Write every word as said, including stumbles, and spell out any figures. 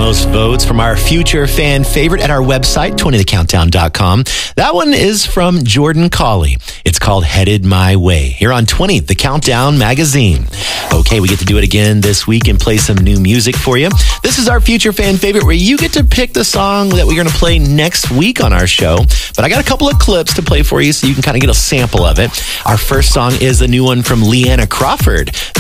most votes from our future fan favorite at our website, twenty the countdown dot com. That one is from Jordan Cawley. It's called Headed My Way, here on twenty The Countdown magazine. Okay, we get to do it again this week and play some new music for you. This is our future fan favorite where you get to pick the song that we're going to play next week on our show. But I got a couple of clips to play for you so you can kind of get a sample of it. Our first song is a new one from Leanna Crawford.